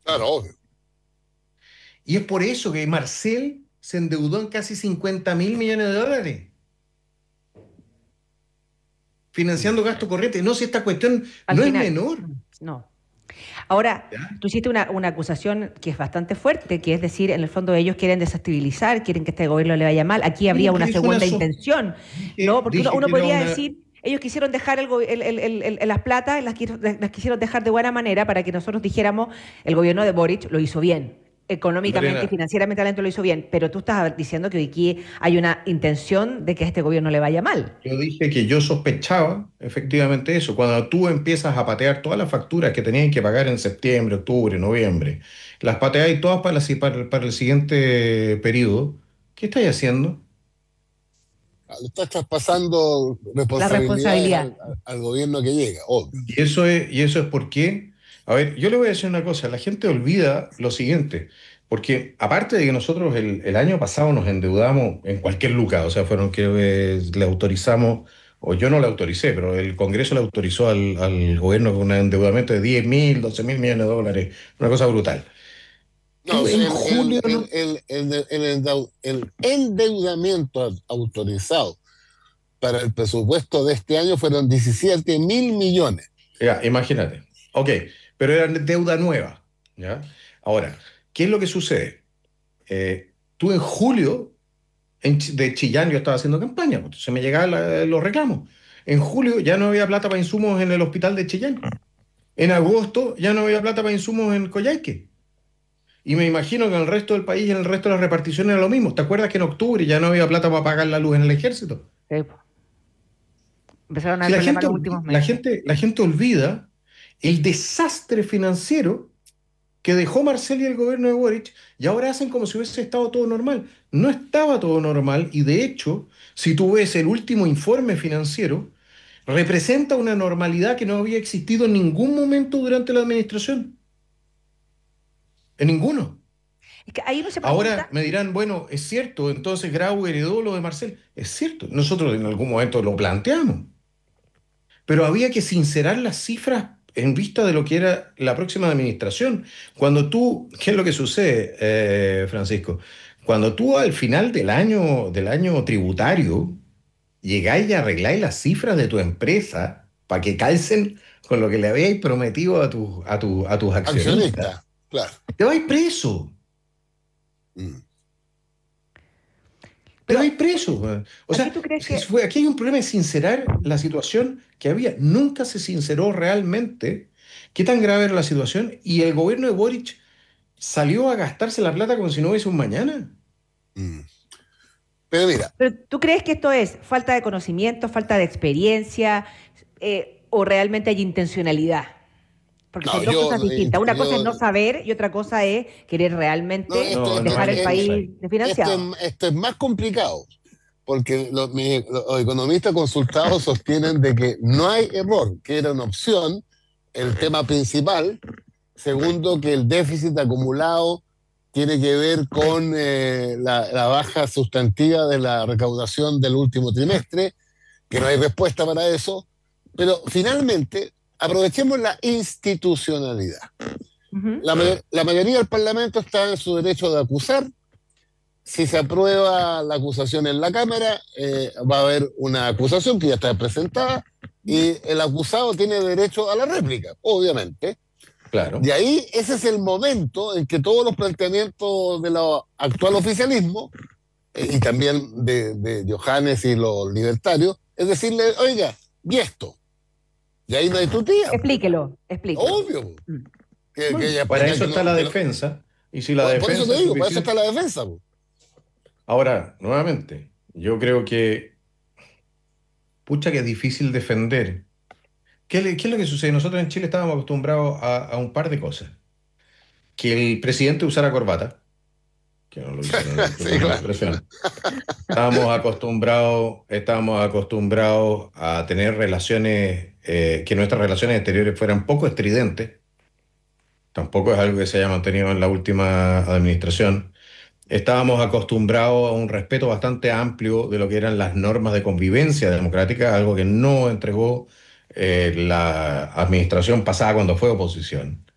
Claro, obvio. Y es por eso que Marcel se endeudó en casi 50.000 millones de dólares, Mm. financiando gasto corriente. No, si esta cuestión Al no es final, menor. no. Ahora, ¿Ya? tú hiciste una acusación que es bastante fuerte, que es decir, en el fondo ellos quieren desestabilizar, quieren que este gobierno le vaya mal. Aquí habría ¿Cómo que una dije una segunda intención, ¿no? Porque uno, dije uno que era podría una... decir, ellos quisieron dejar las plata, las quisieron dejar de buena manera para que nosotros dijéramos, el gobierno de Boric lo hizo bien. Económicamente y Lorena, financieramente hablando lo hizo bien, pero tú estás diciendo que aquí hay una intención de que a este gobierno le vaya mal. yo dije que yo sospechaba efectivamente eso. Cuando tú empiezas a patear todas las facturas que tenían que pagar en septiembre, octubre, noviembre, las pateáis todas para el siguiente periodo, ¿qué estáis haciendo? Le estás traspasando La responsabilidades responsabilidad. al gobierno que llega, obvio. Y eso es porque, a ver, yo le voy a decir una cosa, la gente olvida lo siguiente, porque aparte de que nosotros el año pasado nos endeudamos en cualquier lugar, o sea, fueron que le autorizamos, o yo no le autoricé, pero el Congreso le autorizó al gobierno con un endeudamiento de 10.000, 12.000 millones de dólares, una cosa brutal. No, Tú sí, en julio no... el endeudamiento autorizado para el presupuesto de este año fueron 17.000 millones. Ya, imagínate. Ok, pero era deuda nueva, ¿ya? Ahora, ¿qué es lo que sucede? Tú en julio de Chillán yo estaba haciendo campaña, pues, entonces me llegaban los reclamos. En julio ya no había plata para insumos en el hospital de Chillán. En agosto ya no había plata para insumos en Coyhaique. Y me imagino que en el resto del país y en el resto de las reparticiones era lo mismo. ¿Te acuerdas que en octubre ya no había plata para pagar la luz en el ejército? Po. Empezaron a Si haber problemas los últimos meses. la gente olvida el desastre financiero que dejó Marcel y el gobierno de Boric y ahora hacen como si hubiese estado todo normal. No estaba todo normal y de hecho, si tú ves el último informe financiero, representa una normalidad que no había existido en ningún momento durante la administración, en ninguno. Es que ahí uno se Ahora pregunta, me dirán, bueno, es cierto, entonces Grau heredó lo de Marcel. Es cierto, nosotros en algún momento lo planteamos, pero había que sincerar las cifras en vista de lo que era la próxima administración. Cuando tú, ¿qué es lo que sucede, Francisco? Cuando tú al final del año tributario llegáis y arregláis las cifras de tu empresa para que calcen con lo que le habíais prometido a tus accionistas, Accionistas, claro. te vais preso. Mm. Te pero vais preso, weón. O aquí sea, tú crees que aquí hay un problema de sincerar la situación que había. Nunca se sinceró realmente qué tan grave era la situación y el gobierno de Boric salió a gastarse la plata como si no hubiese un mañana. Mm. Pero mira, Pero ¿tú crees que esto es falta de conocimiento, falta de experiencia, o realmente hay intencionalidad? Porque no, son dos cosas distintas. Una cosa es no saber y otra cosa es querer no, realmente No, no dejar hay el excusa país ahí. desfinanciado. esto es más complicado, porque los economistas consultados sostienen de que no hay error, que era una opción, el tema principal. Segundo, que el déficit acumulado tiene que ver con la baja sustantiva de la recaudación del último trimestre, que no hay respuesta para eso. Pero finalmente, aprovechemos la institucionalidad. Ujú. La mayoría del Parlamento está en su derecho de acusar. Si se aprueba la acusación en la Cámara, va a haber una acusación que ya está presentada y el acusado tiene derecho a la réplica, obviamente. Y Claro. ahí ese es el momento en que todos los planteamientos del actual oficialismo y también de Johannes y los libertarios, es decirle, oiga, y esto, y ahí no hay tutía, Explíquelo, explíquelo. obvio, Mm. que Bueno, ella para explica eso que está no, la que no. defensa y si la Por eso defensa te es digo, para eso está suficiente. la defensa. Ahora, nuevamente, yo creo que, pucha que es difícil defender. ¿Qué es lo que sucede? Nosotros en Chile estábamos acostumbrados a un par de cosas. Que el presidente usara corbata, que no lo hizo en la Sí, última claro. administración. Estábamos acostumbrados a tener relaciones, que nuestras relaciones exteriores fueran poco estridentes. Tampoco es algo que se haya mantenido en la última administración. Estábamos acostumbrados a un respeto bastante amplio de lo que eran las normas de convivencia democrática, algo que no entregó la administración pasada cuando fue oposición.